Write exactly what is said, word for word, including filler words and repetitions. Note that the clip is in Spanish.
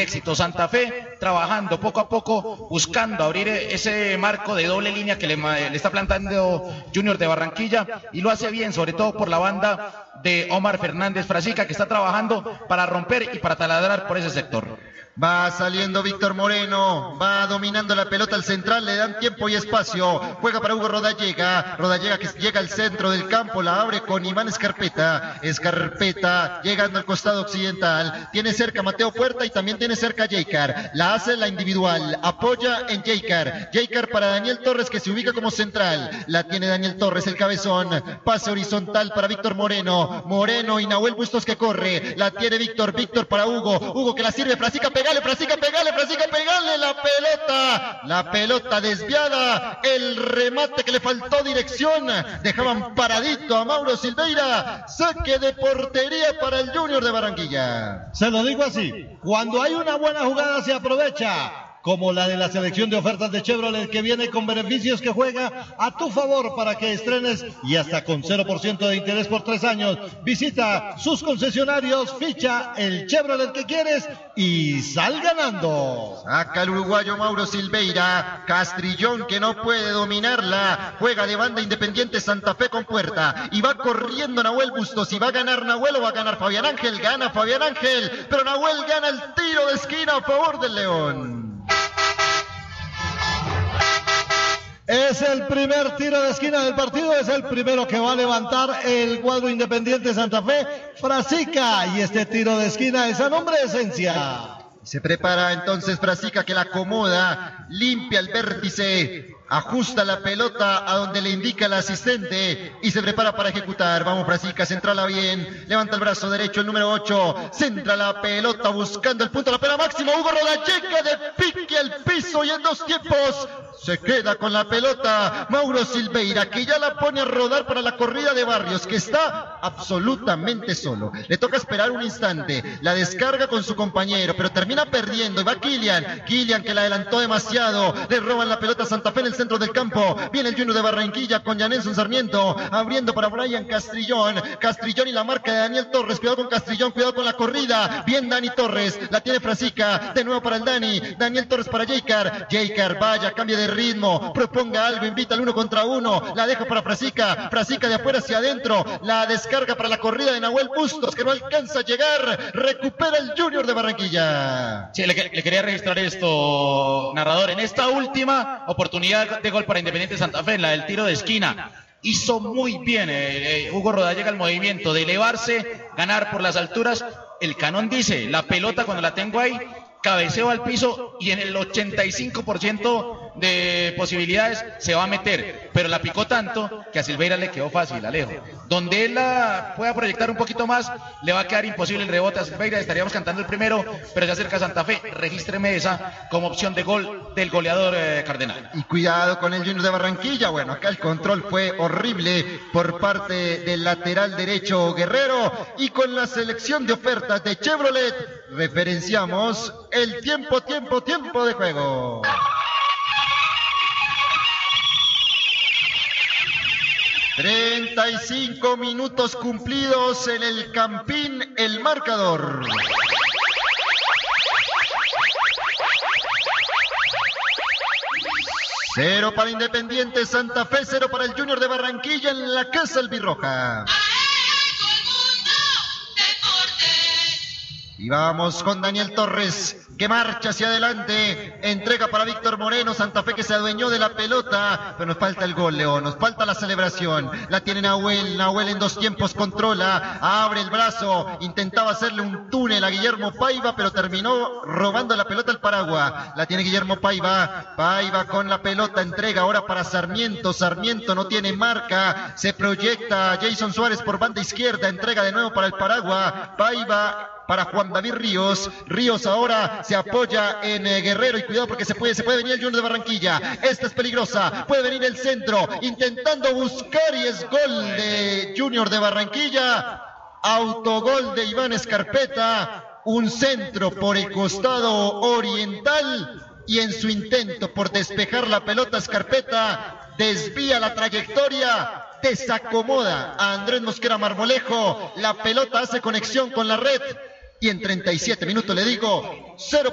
éxito. Santa Fe trabajando poco a poco, buscando abrir ese marco de doble línea que le, le está plantando Junior de Barranquilla, y lo hace bien, sobre todo por la banda de Omar Fernández Frasica, que está trabajando para romper y para taladrar por ese sector. Va saliendo Víctor Moreno, va dominando la pelota al central, le dan tiempo y espacio, juega para Hugo Rodallega, Rodallega que llega al centro del campo, la abre con Iván Escarpeta, Escarpeta llegando al costado occidental, tiene cerca Mateo Puerta y también tiene cerca Jaycar, la hace la individual, apoya en Jaycar, Jaycar para Daniel Torres que se ubica como central, la tiene Daniel Torres, el cabezón, pase horizontal para Víctor Moreno, Moreno y Nahuel Bustos que corre, la tiene Víctor, Víctor para Hugo, Hugo que la sirve, Frasica, pegale, Frasica, pegale, Frasica, pegale, la pelota, la pelota desviada, el remate que le faltó dirección, dejaban paradito a Mauro Silveira, saque de portería para el Junior de Barranquilla. Se lo digo así, cuando hay una buena jugada se aprovecha, como la de la selección de ofertas de Chevrolet que viene con beneficios que juega a tu favor para que estrenes y hasta con cero por ciento de interés por tres años. Visita sus concesionarios, ficha el Chevrolet que quieres y sal ganando. Saca el uruguayo Mauro Silveira, Castrillón que no puede dominarla, juega de banda Independiente Santa Fe con Puerta y va corriendo Nahuel Bustos. Si va a ganar Nahuel o va a ganar Fabián Ángel, gana Fabián Ángel, pero Nahuel gana el tiro de esquina a favor del León. Es el primer tiro de esquina del partido, es el primero que va a levantar el cuadro Independiente Santa Fe, Frasica, y este tiro de esquina es a nombre de Esencia. Se prepara entonces Frasica que la acomoda, limpia el vértice, ajusta la pelota a donde le indica el asistente y se prepara para ejecutar. Vamos Frasica, centrala bien, levanta el brazo derecho el número ocho, centra la pelota buscando el punto de la pena máxima, Hugo Rodallega de pique al piso y en dos tiempos se queda con la pelota Mauro Silveira, que ya la pone a rodar para la corrida de Barrios, que está absolutamente solo. Le toca esperar un instante, la descarga con su compañero, pero termina perdiendo y va Kylian, Kylian que la adelantó demasiado, le roban la pelota a Santa Fe en el centro del campo, viene el Junior de Barranquilla con Janelson Sarmiento, abriendo para Brian Castrillón, Castrillón y la marca de Daniel Torres, cuidado con Castrillón, cuidado con la corrida, bien Dani Torres, la tiene Frasica, de nuevo para el Dani, Daniel Torres para Jaycar, Jaycar vaya, cambia de ritmo, proponga algo, invita al uno contra uno, la deja para Frasica, Frasica de afuera hacia adentro, la descarga para la corrida de Nahuel Bustos, que no alcanza a llegar, recupera el Junior de Barranquilla. Sí, le, le quería registrar esto, narrador, en esta última oportunidad de gol para Independiente Santa Fe, la del tiro de esquina, hizo muy bien eh, eh, Hugo Rodallega el movimiento de elevarse, ganar por las alturas. El Canón dice, la pelota cuando la tengo ahí, cabeceo al piso y en el ochenta y cinco por ciento de posibilidades se va a meter, pero la picó tanto que a Silveira le quedó fácil, Alejo. Donde él la pueda proyectar un poquito más, le va a quedar imposible el rebote a Silveira, estaríamos cantando el primero, pero se acerca a Santa Fe, regístreme esa como opción de gol del goleador eh, Cardenal. Y cuidado con el Junior de Barranquilla, bueno, acá el control fue horrible por parte del lateral derecho Guerrero, y con la selección de ofertas de Chevrolet, referenciamos el tiempo, tiempo, tiempo de juego. treinta y cinco minutos cumplidos en el Campín, el marcador. Cero para Independiente Santa Fe, cero para el Junior de Barranquilla en la Casa Albirroja. Y vamos con Daniel Torres, que marcha hacia adelante, entrega para Víctor Moreno, Santa Fe que se adueñó de la pelota, pero nos falta el gol, León, nos falta la celebración, la tiene Nahuel, Nahuel en dos tiempos controla, abre el brazo, intentaba hacerle un túnel a Guillermo Paiva, pero terminó robando la pelota al Paragua, la tiene Guillermo Paiva, Paiva con la pelota, entrega ahora para Sarmiento, Sarmiento no tiene marca, se proyecta Jason Suárez por banda izquierda, entrega de nuevo para el Paragua, Paiva para Juan David Ríos, Ríos ahora se apoya en eh, Guerrero y cuidado porque se puede, se puede venir el Junior de Barranquilla, esta es peligrosa, puede venir el centro, intentando buscar y es gol de Junior de Barranquilla, autogol de Iván Escarpeta, un centro por el costado oriental y en su intento por despejar la pelota Escarpeta desvía la trayectoria, desacomoda a Andrés Mosquera Marmolejo, la pelota hace conexión con la red y en treinta y siete minutos le digo, cero